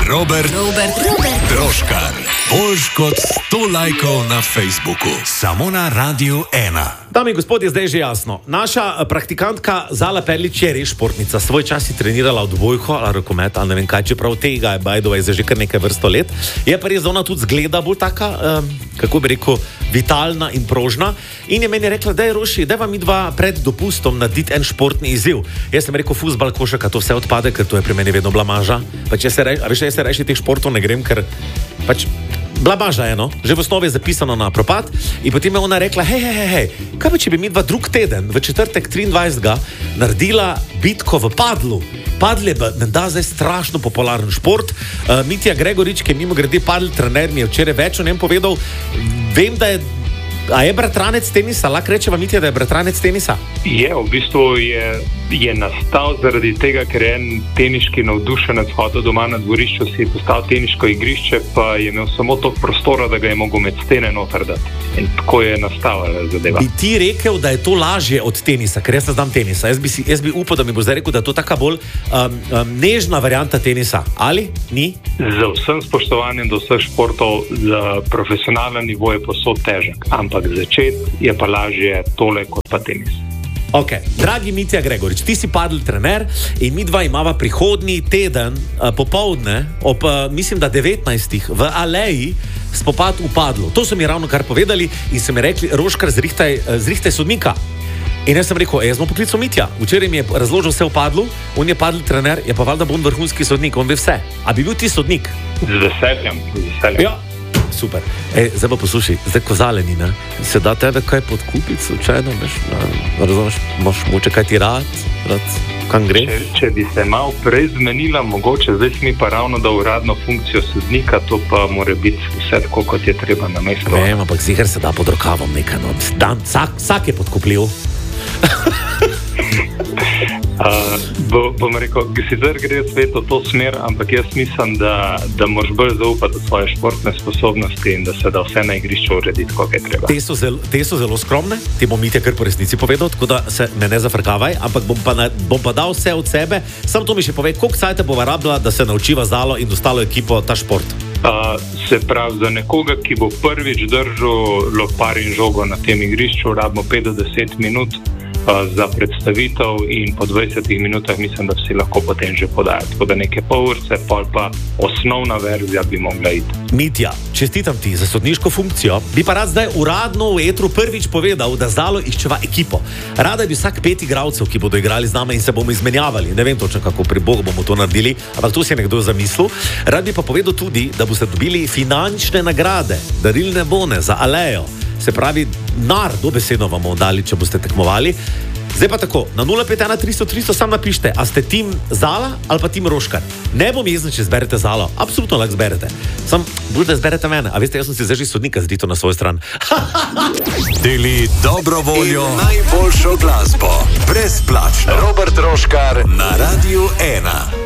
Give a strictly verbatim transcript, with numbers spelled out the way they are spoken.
Robert, Robert, Robert Troškar. Boljš kot sto lajkov na Facebooku. Samo na Radiu ena. Dame in gospodje, zdaj je že jasno. Naša praktikantka Zala Perlič je res športnica. Svoj čas je trenirala odbojko ali rokomet, ali ne vem kaj, čeprav tega je bajdova je že kar nekaj vrsto let. Je pa res, ona tudi zgleda bolj taka, um, kako bi rekel, vitalna in prožna. In je meni rekla, da je Roši, da vam midva pred dopustom narediti en športni izziv. Jaz sem rekel, fuzbal, košarka, to vse odpade, ker to je pri meni vedno blamaža. Pa če se reči, a veš, jaz se reči teh športov ne grem, ker pač blamaža eno, že v osnovi je zapisano na propad. In potem je ona rekla, hej, hej, hej, kaj pa če bi midva drug teden, v četrtek triindvajsetega naredila bitko v padlu. Padl je menda zdaj strašno popularen šport. Uh, Mitja Gregorič, ki je mimo grede padl trener, mi je včeraj več o njem povedal. Vem, da je A je bratranec tenisa? Lahko rečeva, Mitja, da je bratranec tenisa? Je, v bistvu je, je nastal zaradi tega, ker je en teniški navdušenec hodil doma na dvorišču, si je postavil teniško igrišče, pa je imel samo toliko prostora, da ga je mogel med stene noter dati. In tako je nastala zadeva. Bi ti rekel, da je to lažje od tenisa, ker jaz ne znam tenisa. Jaz bi, si, jaz bi upal, da mi bo zdaj rekel, da je to taka bolj um, um, nežna varianta tenisa. Ali? Ni? Za vsem spoštovanjem do vseh športov, za profesionalen nivo je posod težek. Ampak začeti je pa lažje tole kot pa tenis. Ok, dragi Mitja Gregorič, ti si padl trener in mi dva imava prihodnji teden uh, popoldne ob, uh, mislim, da devetnajstih v Aleji spopad v padlu. To so mi ravno kar povedali in so mi rekli, Roškar, zrihtaj, uh, zrihtaj sodnika. In jaz sem rekel, jaz smo poklical Mitja. Včeraj mi je razložil vse v padlu, on je padl trener, je pa valjda bo on vrhunski sodnik, on ve vse. A bi bil ti sodnik? Z veseljem, z veseljem. Ja. Super. Ej, zdaj pa poslušaj, zdaj ko Zaleni, ne? Se da tebe kaj podkupiti, slučajno, veš, razumeš, imaš moče kaj ti rad, rad, kam greš? Če, če bi se malo prej zmenila, mogoče, zdaj si mi pa ravno da uradno funkcijo sodnika, to pa mora biti vse tako, kot je treba na mesto. Vem, ampak ziher se da pod rokavom nekaj, no, dan, vsak, vsak je podkupljiv. Uh, bo, bom rekel, sicer gre svet v to smer, ampak jaz mislim, da, da moraš bolj zaupati v svoje športne sposobnosti in da se da vse na igrišču urediti, kako je treba. Te so, zel, te so zelo skromne, ti bom Mitja kar po resnici povedal, tako da se me ne zafrkavaj, ampak bom pa, na, bom pa dal vse od sebe. Sam to mi še pove, koliko cajta bova rabila, da se naučiva Zalo in ostalo ekipo ta šport? Uh, se pravi, za nekoga, ki bo prvič držal lopar in žogo na tem igrišču, rabimo pet do deset minut za predstavitev in po dvajsetih minutah mislim, da vsi lahko potem že podajo. Tako da neke pol urce, pol pa osnovna verzija bi mogla iti. Mitja, čestitam ti za sodniško funkcijo. Bi pa rad zdaj uradno v etru prvič povedal, da Zalo iščeva ekipo. Rada bi vsak pet igralcev, ki bodo igrali z nami in se bomo izmenjavali. Ne vem točno, kako pri Bogu bomo to naredili, ampak to si je nekdo zamislil. Rad bi pa povedal tudi, da boste dobili finančne nagrade, darilne bone za Alejo. Se pravi, nar, dobesedno vam bomo dali, če boste tekmovali. Zdaj pa tako, na nula pet ena tristo tristo sam napište, a ste tim Zala ali pa tim Roškar. Ne bom jezen, če zberete Zalo, absolutno lahko zberete. Sam bolj, da zberete mene, a veste, jaz sem si zdaj že sodnika zrito na svoj stran. Deli dobro voljo in najboljšo glasbo. Brezplačno. Robert Troškar na Radiu ena.